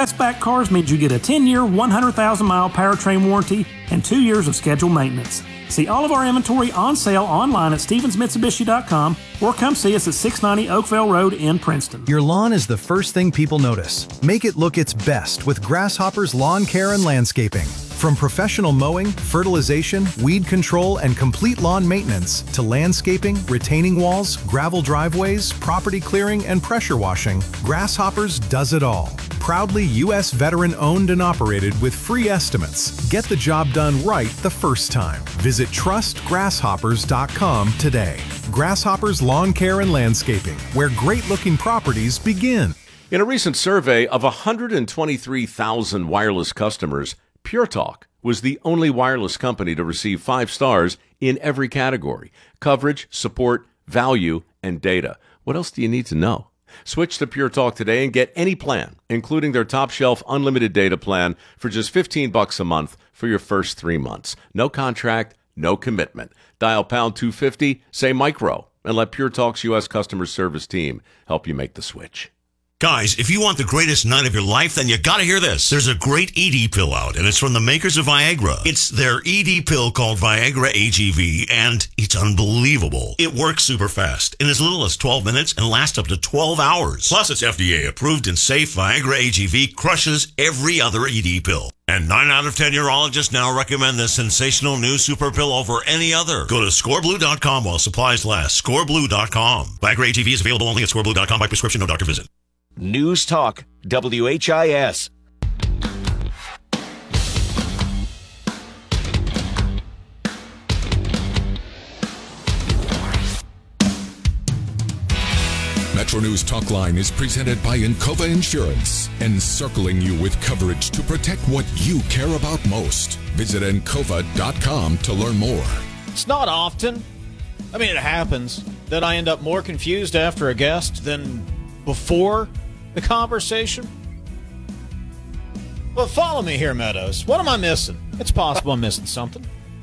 Fastback Cars means you get a 10-year, 100,000-mile powertrain warranty and 2 years of scheduled maintenance. See all of our inventory on sale online at StevensMitsubishi.com or come see us at 690 Oakville Road in Princeton. Your lawn is the first thing people notice. Make it look its best with Grasshopper's Lawn Care and Landscaping. From professional mowing, fertilization, weed control, and complete lawn maintenance to landscaping, retaining walls, gravel driveways, property clearing, and pressure washing, Grasshoppers does it all. Proudly U.S. veteran-owned and operated with free estimates. Get the job done right the first time. Visit TrustGrasshoppers.com today. Grasshoppers Lawn Care and Landscaping, where great-looking properties begin. In a recent survey of 123,000 wireless customers, Pure Talk was the only wireless company to receive 5 stars in every category: coverage, support, value, and data. What else do you need to know? Switch to Pure Talk today and get any plan, including their top shelf unlimited data plan for just $15 a month for your first 3 months. No contract, no commitment. Dial pound 250, say micro, and let Pure Talk's U.S. customer service team help you make the switch. Guys, if you want the greatest night of your life, then you gotta hear this. There's a great ED pill out, and it's from the makers of Viagra. It's their ED pill called Viagra AGV, and it's unbelievable. It works super fast, in as little as 12 minutes, and lasts up to 12 hours. Plus, it's FDA approved and safe. Viagra AGV crushes every other ED pill. And 9 out of 10 urologists now recommend this sensational new super pill over any other. Go to scoreblue.com while supplies last. Scoreblue.com. Viagra AGV is available only at scoreblue.com by prescription, no doctor visit. News Talk, WHIS. Metro News Talk Line is presented by Encova Insurance, encircling you with coverage to protect what you care about most. Visit Encova.com to learn more. It's not often, I mean it happens, that I end up more confused after a guest than before the conversation. But follow me here, Meadows. What am I missing? It's possible I'm missing something.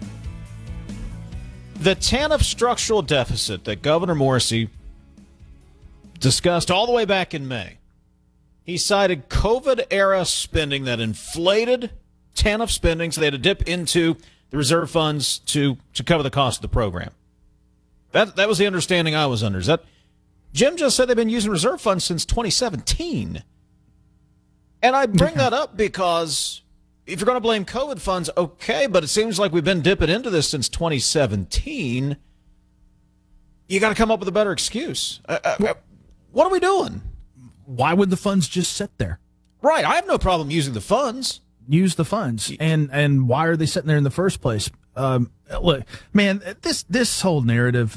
The TANF structural deficit that Governor Morrisey discussed all the way back in May. He cited COVID-era spending that inflated TANF spending, so they had to dip into the reserve funds to cover the cost of the program. That was the understanding I was under. Is that Jim just said they've been using reserve funds since 2017. And I bring that up because if you're going to blame COVID funds, okay, but it seems like we've been dipping into this since 2017. You got to come up with a better excuse. What are we doing? Why would the funds just sit there? Right. I have no problem using the funds. Use the funds. And why are they sitting there in the first place? Look, man, this whole narrative,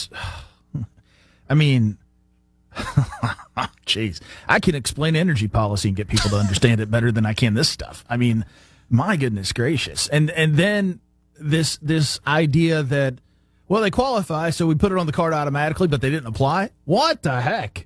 I mean, jeez, I can explain energy policy and get people to understand it better than I can this stuff. I mean, my goodness gracious. And then this idea that, well, they qualify, so we put it on the card automatically, but they didn't apply. What the heck?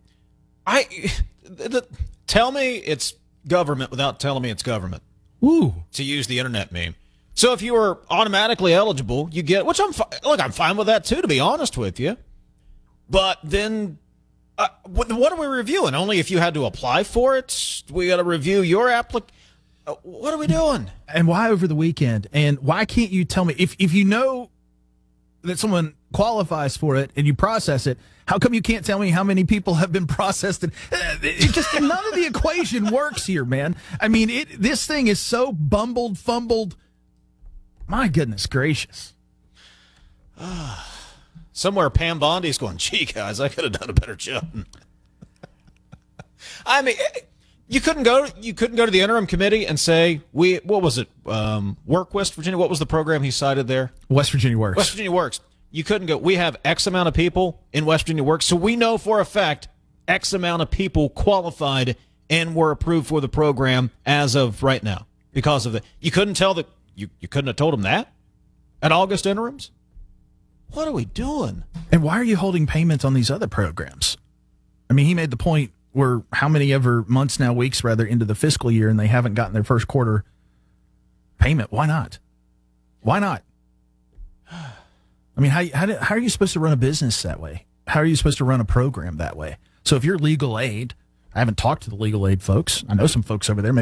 Tell me it's government without telling me it's government. Ooh. To use the internet meme. So if you were automatically eligible, you get, which I'm fine with that too, to be honest with you. But then, what are we reviewing? Only if you had to apply for it? We got to review your application? What are we doing? And why over the weekend? And why can't you tell me, if you know that someone qualifies for it and you process it, how come you can't tell me how many people have been processed? It just, none of the equation works here, man. I mean, this thing is so fumbled. My goodness gracious. Somewhere Pam Bondi's going, gee, guys, I could have done a better job. I mean, you couldn't go to the interim committee and say, what was it? Work West Virginia? What was the program he cited there? West Virginia Works. West Virginia Works. You couldn't go, we have X amount of people in West Virginia Works, so we know for a fact X amount of people qualified and were approved for the program as of right now because of the, you couldn't tell that, you couldn't have told them that at August interims? What are we doing? And why are you holding payments on these other programs? I mean, he made the point, we're how many ever months now, weeks rather, into the fiscal year, and they haven't gotten their first quarter payment. Why not? Why not? I mean, how are you supposed to run a business that way? How are you supposed to run a program that way? So if you're legal aid, I haven't talked to the legal aid folks. I know some folks over there.